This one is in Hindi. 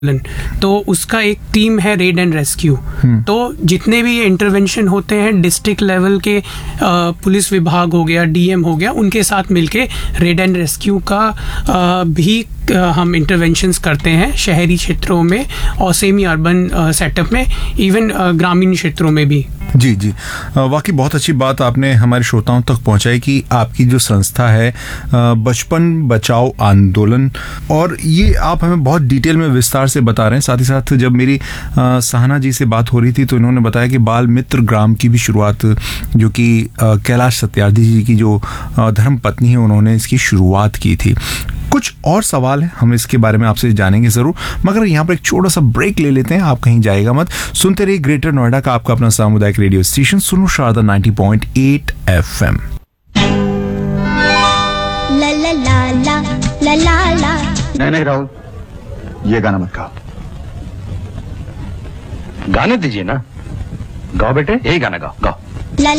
तो उसका एक टीम है रेड एंड रेस्क्यू। तो जितने भी इंटरवेंशन होते हैं डिस्ट्रिक्ट लेवल के पुलिस विभाग हो गया, डीएम हो गया, उनके साथ मिलके रेड एंड रेस्क्यू का भी हम इंटरवेंशंस करते हैं शहरी क्षेत्रों में और सेमी अर्बन सेटअप में, इवन ग्रामीण क्षेत्रों में भी। जी जी, वाकई बहुत अच्छी बात आपने हमारे श्रोताओं तक पहुंचाई कि आपकी जो संस्था है बचपन बचाओ आंदोलन, और ये आप हमें बहुत डिटेल में विस्तार से बता रहे हैं। साथ ही साथ जब मेरी सहाना जी से बात हो रही थी तो इन्होंने बताया कि बाल मित्र ग्राम की भी शुरुआत, जो कि कैलाश सत्यार्थी जी की जो धर्म पत्नी है, उन्होंने इसकी शुरुआत की थी। कुछ और सवाल है, हम इसके बारे में आपसे जानेंगे जरूर, मगर यहाँ पर एक छोटा सा ब्रेक ले लेते हैं। आप कहीं जाएगा मत, सुनते रहिए ग्रेटर नोएडा का आपका अपना सामुदायिक रेडियो स्टेशन सुनो शारदा 90.8 FM। ला ला ला ला ला ला ला। नहीं राहुल, ये गाना मत गाओ। गाने दीजिए ना, गाओ बेटे, यही गाना गाओ गाओ।